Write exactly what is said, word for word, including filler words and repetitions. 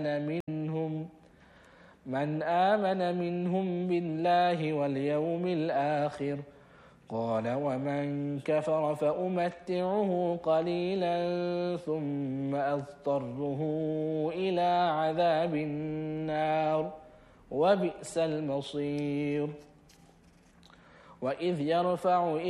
منهم من آمن منهم بالله واليوم الآخر قال ومن كفر فأمتعه قليلا ثم أضطره إلى عذاب النار وبئس المصير. وإذ يرفع